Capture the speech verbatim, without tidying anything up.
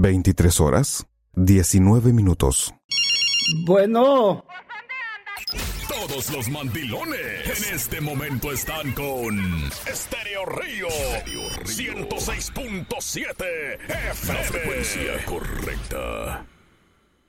veintitrés horas, diecinueve minutos. Bueno. Todos los mandilones en este momento están con Estéreo Río ciento seis punto siete F M. La frecuencia correcta.